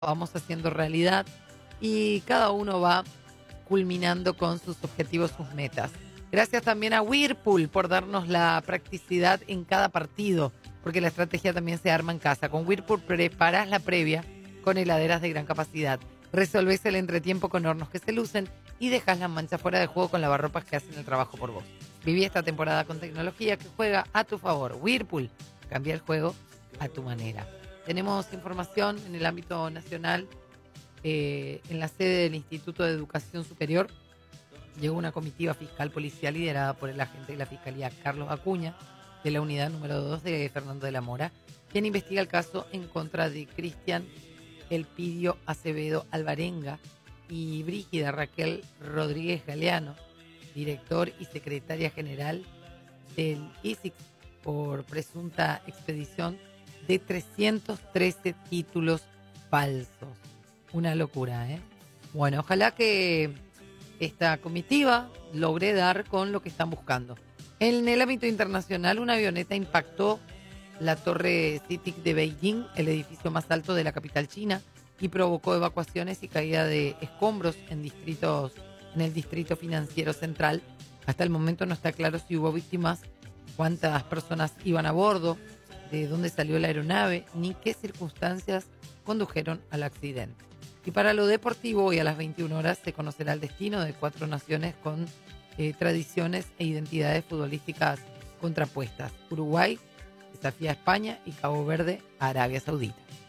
vamos haciendo realidad y cada uno va culminando con sus objetivos, sus metas. Gracias también a Whirlpool por darnos la practicidad en cada partido, porque la estrategia también se arma en casa. Con Whirlpool preparás la previa con heladeras de gran capacidad. Resolvés el entretiempo con hornos que se lucen y dejas las manchas fuera de juego con lavarropas que hacen el trabajo por vos. Viví esta temporada con tecnología que juega a tu favor. Whirlpool, cambia el juego a tu manera. Tenemos información en el ámbito nacional. En la sede del Instituto de Educación Superior llegó una comitiva fiscal policial liderada por el agente de la Fiscalía Carlos Acuña, de la unidad número 2 de Fernando de la Mora, quien investiga el caso en contra de Cristian Elpidio Acevedo Alvarenga y Brígida Raquel Rodríguez Galeano, director y secretaria general del ISIC, por presunta expedición de 313 títulos falsos. Una locura, ¿eh? Bueno, ojalá que esta comitiva logre dar con lo que están buscando. En el ámbito internacional, una avioneta impactó la torre CITIC de Beijing, el edificio más alto de la capital china, y provocó evacuaciones y caída de escombros en el distrito financiero central. Hasta el momento no está claro si hubo víctimas, cuántas personas iban a bordo, de dónde salió la aeronave, ni qué circunstancias condujeron al accidente. Y para lo deportivo, hoy a las 21 horas se conocerá el destino de 4 naciones con tradiciones e identidades futbolísticas contrapuestas. Uruguay desafía a España y Cabo Verde a Arabia Saudita.